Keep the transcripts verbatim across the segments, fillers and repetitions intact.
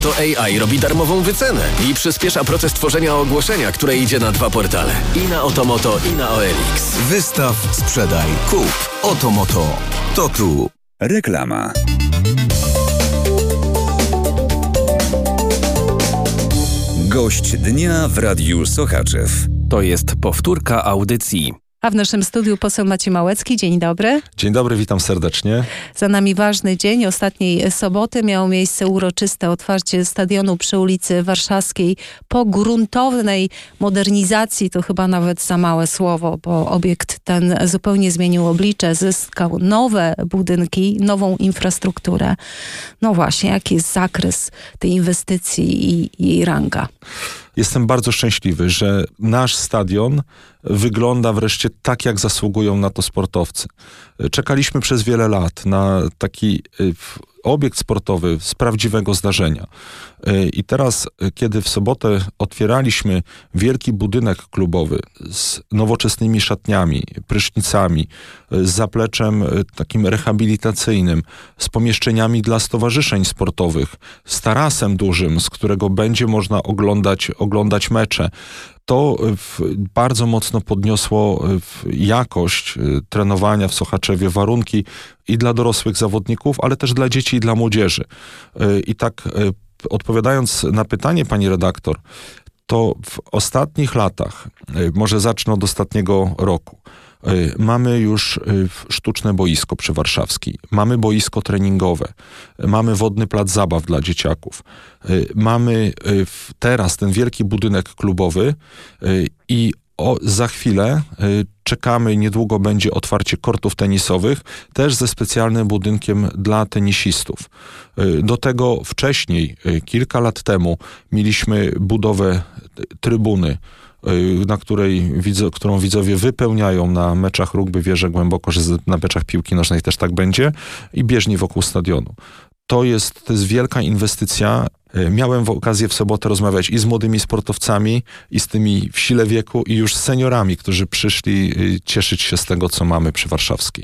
To A I robi darmową wycenę i przyspiesza proces tworzenia ogłoszenia, które idzie na dwa portale. I na Otomoto, i na O L X. Wystaw, sprzedaj, kup. Otomoto. To tu. Reklama. Gość dnia w Radiu Sochaczew. To jest powtórka audycji. A w naszym studiu poseł Maciej Małecki. Dzień dobry. Dzień dobry, witam serdecznie. Za nami ważny dzień. Ostatniej soboty miało miejsce uroczyste otwarcie stadionu przy ulicy Warszawskiej po gruntownej modernizacji. To chyba nawet za małe słowo, bo obiekt ten zupełnie zmienił oblicze, zyskał nowe budynki, nową infrastrukturę. No właśnie, jaki jest zakres tej inwestycji i jej ranga? Jestem bardzo szczęśliwy, że nasz stadion wygląda wreszcie tak, jak zasługują na to sportowcy. Czekaliśmy przez wiele lat na taki obiekt sportowy z prawdziwego zdarzenia. I teraz, kiedy w sobotę otwieraliśmy wielki budynek klubowy z nowoczesnymi szatniami, prysznicami, z zapleczem takim rehabilitacyjnym, z pomieszczeniami dla stowarzyszeń sportowych, z tarasem dużym, z którego będzie można oglądać, oglądać mecze, to bardzo mocno podniosło jakość trenowania w Sochaczewie, warunki i dla dorosłych zawodników, ale też dla dzieci i dla młodzieży. I tak odpowiadając na pytanie pani redaktor, to w ostatnich latach, może zacznę od ostatniego roku, mamy już sztuczne boisko przy Warszawskiej, mamy boisko treningowe, mamy wodny plac zabaw dla dzieciaków, mamy teraz ten wielki budynek klubowy i o, za chwilę czekamy, niedługo będzie otwarcie kortów tenisowych, też ze specjalnym budynkiem dla tenisistów. Do tego wcześniej, kilka lat temu, mieliśmy budowę trybuny, na której, którą widzowie wypełniają na meczach rugby. Wierzę głęboko, że na meczach piłki nożnej też tak będzie, i bieżni wokół stadionu. To jest, to jest wielka inwestycja. Miałem okazję w sobotę rozmawiać i z młodymi sportowcami, i z tymi w sile wieku, i już z seniorami, którzy przyszli cieszyć się z tego, co mamy przy Warszawskiej.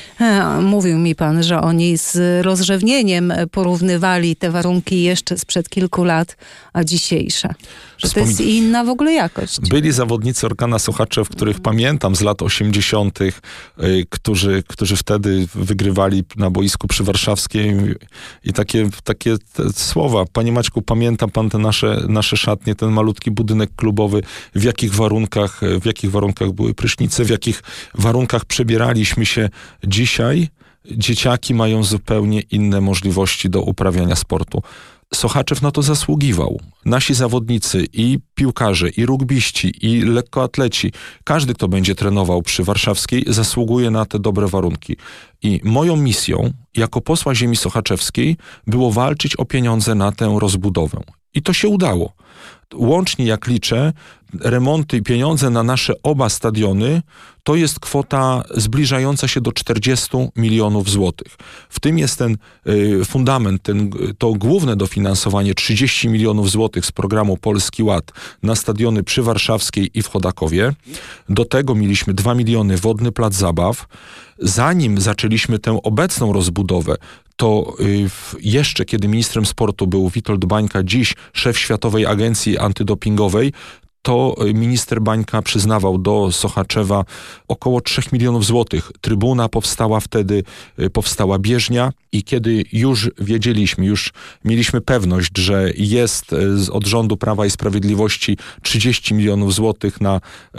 Mówił mi pan, że oni z rozrzewnieniem porównywali te warunki jeszcze sprzed kilku lat, a dzisiejsze. Że to jest inna w ogóle jakość. Byli zawodnicy Orkana Sochaczew, których pamiętam z lat osiemdziesiątych, y, którzy, którzy wtedy wygrywali na boisku przy Warszawskiej, i takie, takie słowa. Panie Maćku, pamięta pan te nasze, nasze szatnie, ten malutki budynek klubowy, w jakich warunkach, w jakich warunkach były prysznice, w jakich warunkach przebieraliśmy się. Dzisiaj dzieciaki mają zupełnie inne możliwości do uprawiania sportu. Sochaczew na to zasługiwał. Nasi zawodnicy, i piłkarze, i rugbiści, i lekkoatleci, każdy, kto będzie trenował przy Warszawskiej, zasługuje na te dobre warunki. I moją misją jako posła ziemi sochaczewskiej było walczyć o pieniądze na tę rozbudowę. I to się udało. Łącznie, jak liczę, remonty i pieniądze na nasze oba stadiony to jest kwota zbliżająca się do czterdziestu milionów złotych. W tym jest ten y, fundament, ten, to główne dofinansowanie trzydzieści milionów złotych z programu Polski Ład na stadiony przy Warszawskiej i w Chodakowie. Do tego mieliśmy dwa miliony wodny plac zabaw. Zanim zaczęliśmy tę obecną rozbudowę, to y, jeszcze kiedy ministrem sportu był Witold Bańka, dziś szef Światowej Agencji Antydopingowej, to minister Bańka przyznawał do Sochaczewa około trzech milionów złotych. Trybuna powstała wtedy, powstała bieżnia, i kiedy już wiedzieliśmy, już mieliśmy pewność, że jest od rządu Prawa i Sprawiedliwości trzydzieści milionów złotych na,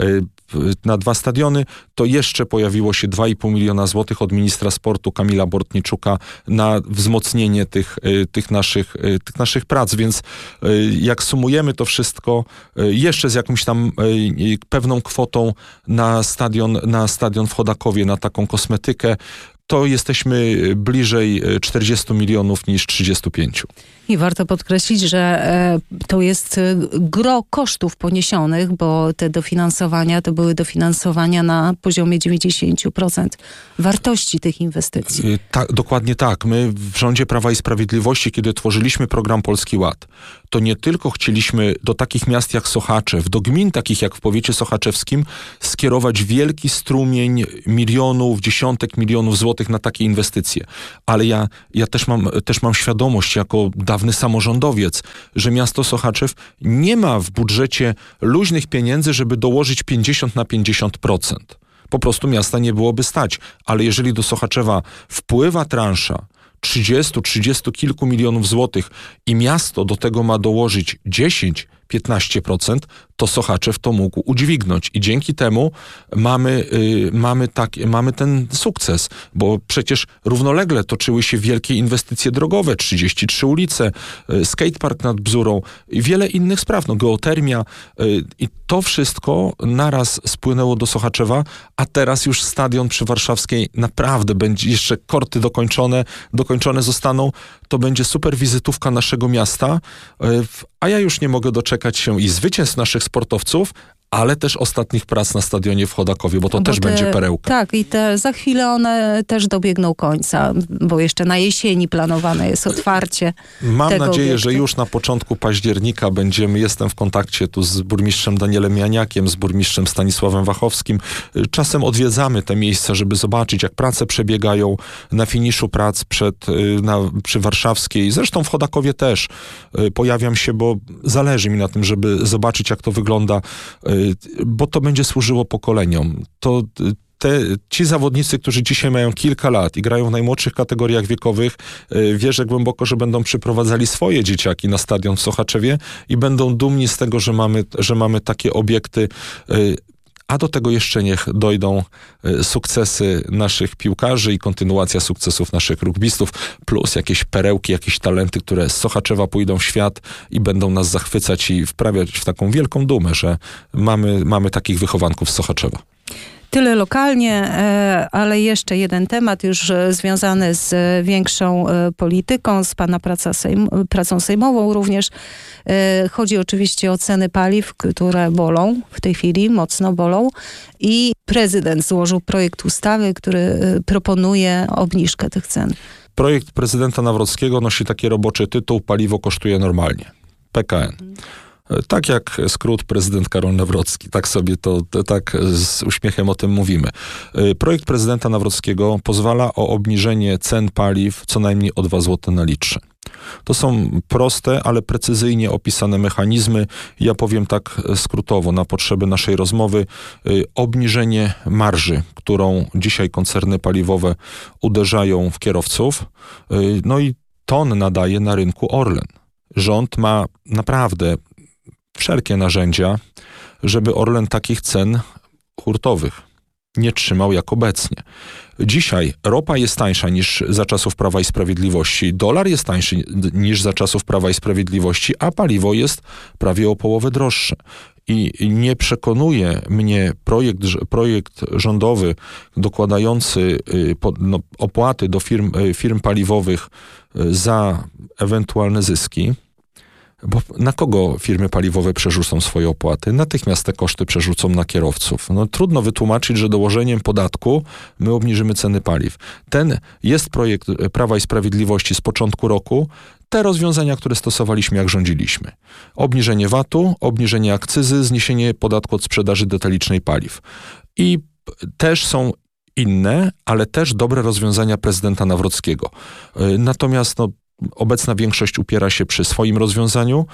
na dwa stadiony, to jeszcze pojawiło się dwa i pół miliona złotych od ministra sportu Kamila Bortniczuka na wzmocnienie tych, tych, naszych, tych naszych prac. Więc jak sumujemy to wszystko, jeszcze z jakąś tam pewną kwotą na stadion, na stadion w Chodakowie, na taką kosmetykę, to jesteśmy bliżej czterdziestu milionów niż trzydziestu pięciu. I warto podkreślić, że e, to jest gro kosztów poniesionych, bo te dofinansowania to były dofinansowania na poziomie dziewięćdziesiąt procent wartości tych inwestycji. Tak, dokładnie tak. My w rządzie Prawa i Sprawiedliwości, kiedy tworzyliśmy program Polski Ład, to nie tylko chcieliśmy do takich miast jak Sochaczew, do gmin takich jak w powiecie sochaczewskim skierować wielki strumień milionów, dziesiątek milionów złotych złotych na takie inwestycje. Ale ja, ja też mam, też mam świadomość jako dawny samorządowiec, że miasto Sochaczew nie ma w budżecie luźnych pieniędzy, żeby dołożyć pięćdziesiąt na pięćdziesiąt procent. Po prostu miasta nie byłoby stać. Ale jeżeli do Sochaczewa wpływa transza trzydziestu, trzydziestu kilku milionów złotych i miasto do tego ma dołożyć dziesięć, piętnaście procent, to Sochaczew to mógł udźwignąć. I dzięki temu mamy, yy, mamy, tak, mamy ten sukces, bo przecież równolegle toczyły się wielkie inwestycje drogowe, trzydzieści trzy ulice, yy, skatepark nad Bzurą i wiele innych spraw, no, geotermia. Yy, I to wszystko naraz spłynęło do Sochaczewa, a teraz już stadion przy Warszawskiej naprawdę będzie, jeszcze korty dokończone, dokończone zostaną, to będzie super wizytówka naszego miasta, yy, a ja już nie mogę doczekać się i zwycięstw naszych sportowców, ale też ostatnich prac na stadionie w Chodakowie, bo to bo też te, będzie perełka. Tak, i te, za chwilę one też dobiegną końca, bo jeszcze na jesieni planowane jest otwarcie Mam tego nadzieję, obiektu. że już na początku października będziemy, jestem w kontakcie tu z burmistrzem Danielem Janiakiem, z burmistrzem Stanisławem Wachowskim. Czasem odwiedzamy te miejsca, żeby zobaczyć, jak prace przebiegają na finiszu prac przed, na, przy Warszawskiej. Zresztą w Chodakowie też pojawiam się, bo zależy mi na tym, żeby zobaczyć, jak to wygląda, bo to będzie służyło pokoleniom. To te, ci zawodnicy, którzy dzisiaj mają kilka lat i grają w najmłodszych kategoriach wiekowych, wierzę głęboko, że będą przyprowadzali swoje dzieciaki na stadion w Sochaczewie i będą dumni z tego, że mamy, że mamy takie obiekty. A do tego jeszcze niech dojdą sukcesy naszych piłkarzy i kontynuacja sukcesów naszych rugbystów, plus jakieś perełki, jakieś talenty, które z Sochaczewa pójdą w świat i będą nas zachwycać i wprawiać w taką wielką dumę, że mamy, mamy takich wychowanków z Sochaczewa. Tyle lokalnie, ale jeszcze jeden temat już związany z większą polityką, z pana praca sejm, pracą sejmową również. Chodzi oczywiście o ceny paliw, które bolą w tej chwili, mocno bolą i prezydent złożył projekt ustawy, który proponuje obniżkę tych cen. Projekt prezydenta Nawrockiego nosi taki roboczy tytuł: Paliwo kosztuje normalnie. P K N. Tak jak skrót prezydent Karol Nawrocki, tak sobie to, to tak z uśmiechem o tym mówimy. Projekt prezydenta Nawrockiego pozwala o obniżenie cen paliw co najmniej o dwa złote na litrze. To są proste, ale precyzyjnie opisane mechanizmy. Ja powiem tak skrótowo, na potrzeby naszej rozmowy. Obniżenie marży, którą dzisiaj koncerny paliwowe uderzają w kierowców. No i ton nadaje na rynku Orlen. Rząd ma naprawdę wszelkie narzędzia, żeby Orlen takich cen hurtowych nie trzymał jak obecnie. Dzisiaj ropa jest tańsza niż za czasów Prawa i Sprawiedliwości, dolar jest tańszy niż za czasów Prawa i Sprawiedliwości, a paliwo jest prawie o połowę droższe. I nie przekonuje mnie projekt, projekt rządowy dokładający no, opłaty do firm, firm paliwowych za ewentualne zyski. Bo na kogo firmy paliwowe przerzucą swoje opłaty? Natychmiast te koszty przerzucą na kierowców. No, trudno wytłumaczyć, że dołożeniem podatku my obniżymy ceny paliw. Ten jest projekt Prawa i Sprawiedliwości z początku roku. Te rozwiązania, które stosowaliśmy, jak rządziliśmy. Obniżenie V A T-u, obniżenie akcyzy, zniesienie podatku od sprzedaży detalicznej paliw. I też są inne, ale też dobre rozwiązania prezydenta Nawrockiego. Natomiast no, obecna większość upiera się przy swoim rozwiązaniu,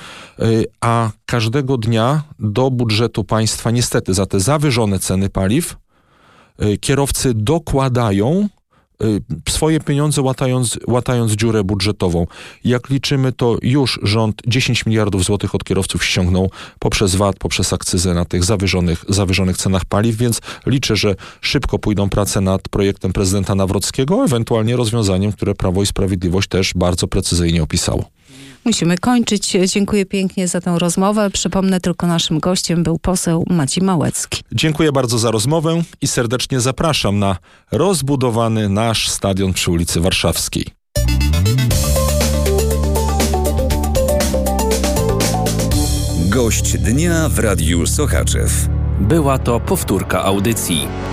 a każdego dnia do budżetu państwa niestety za te zawyżone ceny paliw kierowcy dokładają swoje pieniądze, łatając, łatając dziurę budżetową. Jak liczymy, to już rząd dziesięć miliardów złotych od kierowców ściągnął poprzez V A T, poprzez akcyzę na tych zawyżonych, zawyżonych cenach paliw, więc liczę, że szybko pójdą prace nad projektem prezydenta Nawrockiego, ewentualnie rozwiązaniem, które Prawo i Sprawiedliwość też bardzo precyzyjnie opisało. Musimy kończyć. Dziękuję pięknie za tę rozmowę. Przypomnę tylko, naszym gościem był poseł Maciej Małecki. Dziękuję bardzo za rozmowę i serdecznie zapraszam na rozbudowany nasz stadion przy ulicy Warszawskiej. Gość dnia w Radiu Sochaczew. Była to powtórka audycji.